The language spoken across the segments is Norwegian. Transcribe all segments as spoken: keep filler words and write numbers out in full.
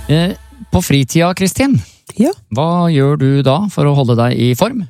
Eh, på fritida, Kristin, Ja. hva gjør du da for å holde deg i form?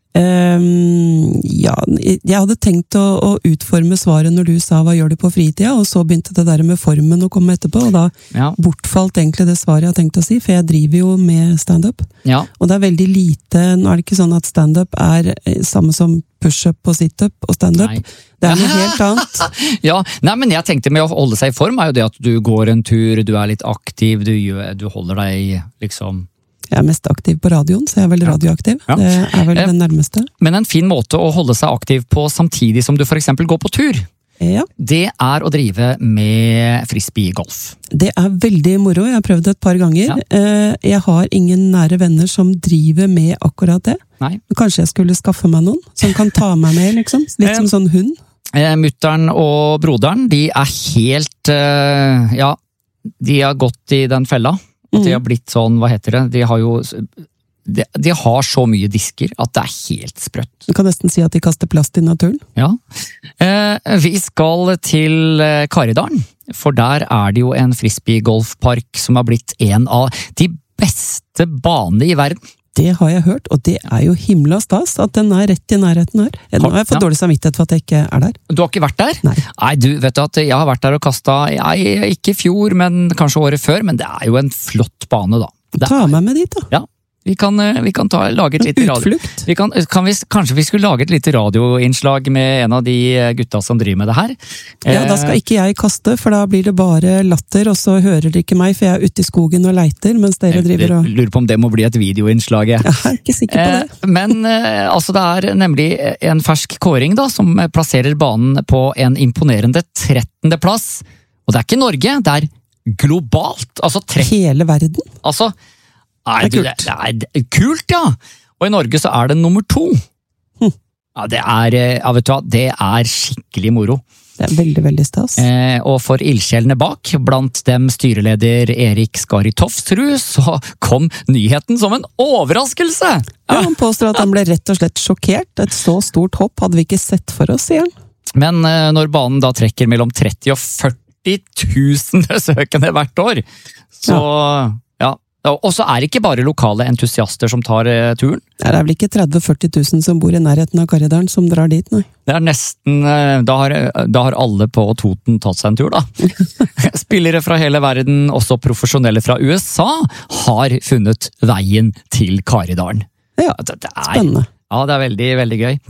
Um, ja, jeg hadde tenkt å, å utforme svaret når du sa hva gjør du på fritida, og så begynte det der med formen å komme etterpå, og da Ja. bortfalt egentlig det svaret jeg hadde tenkt å si, for jeg driver jo med stand-up. Ja. Og det er veldig lite, nå er det ikke sånn at stand-up er eh, samme som push-up og sit-up og stand-up. Nei. Det er noe helt annet. Ja, nei, men jeg tenkte med å holde seg i form er jo det at du går en tur, du er litt aktiv, du, gjør, du holder deg liksom... Jeg er mest aktiv på radioen, så jeg er veldig radioaktiv. Ja. Det er vel Eh, den nærmeste. Men en fin måte å holde seg aktiv på samtidig som du for eksempel går på tur, Ja, det er å drive med frisbeegolf. det er veldig moro. Jeg har prøvd det et par ganger. Ja. Eh, Jeg har ingen nære venner som driver med akkurat det. Nei. Men kanskje jeg skulle skaffe meg noen som kan ta meg med, liksom. Litt som sånn hund. Eh, Mutteren og broderen, de er helt, eh, ja, de har gått i den fella. At de har blitt sånn, hva heter det, de har jo, de, de har så mye disker at det er helt sprøtt. Du kan nesten si at de kaster plast i naturen. Ja. Eh, vi skal til eh, Karidalen, for der er det jo en frisbeegolfpark som har blitt en av de beste banene i verden. Det har jeg hørt, og det er jo himla stas at den er rett i nærheten her. Nå har jeg fått Ja. dårlig samvittighet for at jeg ikke er der. Du har ikke vært der? Nei. Nei, du vet du at jeg har vært der og kastet, jeg, ikke i fjor, men kanskje året før, men det er jo en flott bane da. Det, Ta meg med dit, da. ja, vi kan, eh, vi kan ta, lage et En lite radio. utflukt. Vi kan, kan vi, kanskje vi skulle lage et lite radioinnslag med en av de gutta som driver med det her. Ja, da skal ikke jeg kaste, for da blir det bare latter, og så hører dere ikke meg, for jeg er ute i skogen og leiter, mens dere driver og... Jeg lurer på om det må bli et videoinnslag. Jeg. Jeg er ikke sikker på det. Eh, Men eh, altså det er nemlig en fersk kåring da, som plasserer banen på en imponerende trettende plass. Og det er ikke Norge, det er globalt. Altså, tretti, Hele verden. altså nei, Det er du, kult. Det er, det er kult, ja! Og i Norge så er det nummer to. Hm. Ja, det er, eh, ja, vet du hva, det er skikkelig moro. Det er veldig, veldig stas. Eh, og for ildsjelene bak, blant dem styreleder Erik Skari Tofsrud, så kom nyheten som en overraskelse! Ja, han påstår at han ble rett og slett sjokkert. Et så stort hopp hadde vi ikke sett for oss, sier han. Men eh, når banen da trekker mellom tretti og førti tusen besøkende hvert år, så ja. Og så er det ikke bare lokale entusiaster som tar eh, turen. Det er vel ikke tretti til førti tusen som bor i nærheten av Karidalen som drar dit, nei. Det er nesten, eh, da har, da har alle på Toten tatt seg en tur da. Spillere fra hele verden, også profesjonelle fra U S A, har funnet veien til Karidalen. Ja, Det, det er, spennende. Ja, det er veldig, veldig gøy.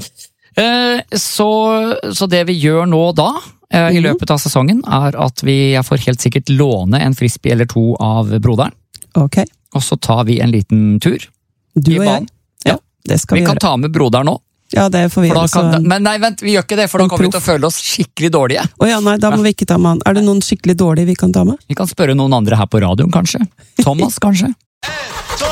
Eh, så, så det vi gjør nå da, eh, i Mhm. løpet av sesongen, er at vi jeg får helt sikkert låne en frisbee eller to av broderen, Ok, og så tar vi en liten tur du i og jeg. banen. Ja. Det skal Vi vi, kan gjøre. ta med broderen nå, Ja, det får vi for da gjøre. kan, så- men nei, vent, vi gjør ikke det, for da En kommer vi til å proff. føle oss skikkelig dårlige. Å ja, nei, da må vi ikke ta med han. Er det noen skikkelig dårlige vi kan ta med? Vi kan spørre noen andre her på radioen, kanskje. Thomas, kanskje.